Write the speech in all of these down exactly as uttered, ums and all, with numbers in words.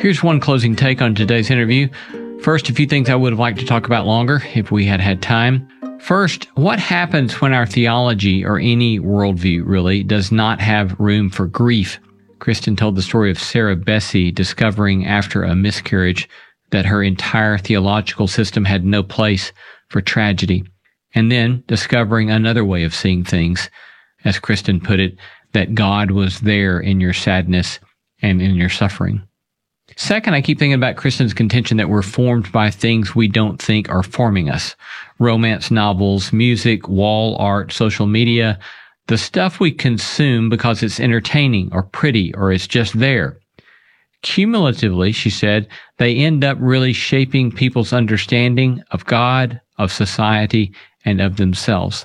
Here's one closing take on today's interview. First, a few things I would have liked to talk about longer if we had had time. First, what happens when our theology, or any worldview really, does not have room for grief? Kristen told the story of Sarah Bessey discovering after a miscarriage that her entire theological system had no place for tragedy, and then discovering another way of seeing things, as Kristen put it, that God was there in your sadness and in your suffering. Second, I keep thinking about Kristen's contention that we're formed by things we don't think are forming us. Romance novels, music, wall art, social media, the stuff we consume because it's entertaining or pretty or it's just there. Cumulatively, she said, they end up really shaping people's understanding of God, of society, and of themselves.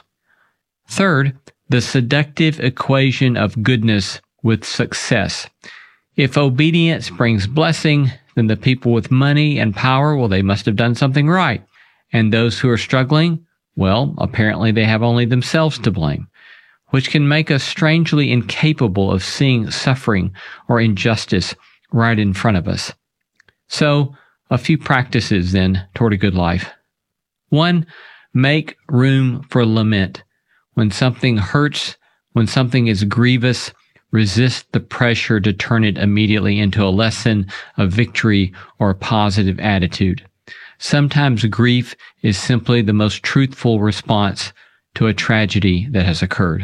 Third, the seductive equation of goodness with success. If obedience brings blessing, then the people with money and power, well, they must have done something right. And those who are struggling, well, apparently they have only themselves to blame, which can make us strangely incapable of seeing suffering or injustice right in front of us. So, a few practices then toward a good life. One, make room for lament. When something hurts, when something is grievous, resist the pressure to turn it immediately into a lesson, a victory, or a positive attitude. Sometimes grief is simply the most truthful response to a tragedy that has occurred.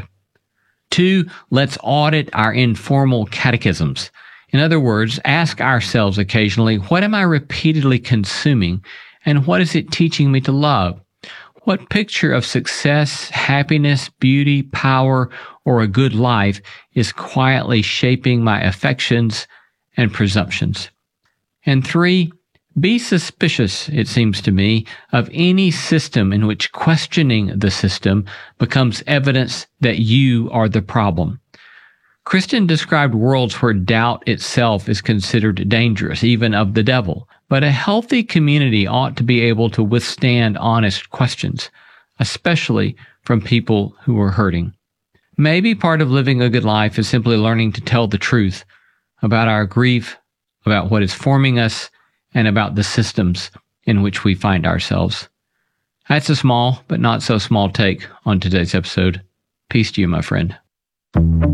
Two, let's audit our informal catechisms. In other words, ask ourselves occasionally, what am I repeatedly consuming, and what is it teaching me to love? What picture of success, happiness, beauty, power, or a good life is quietly shaping my affections and presumptions? And three, be suspicious, it seems to me, of any system in which questioning the system becomes evidence that you are the problem. Kristen described worlds where doubt itself is considered dangerous, even of the devil. But a healthy community ought to be able to withstand honest questions, especially from people who are hurting. Maybe part of living a good life is simply learning to tell the truth about our grief, about what is forming us, and about the systems in which we find ourselves. That's a small, but not so small take on today's episode. Peace to you, my friend.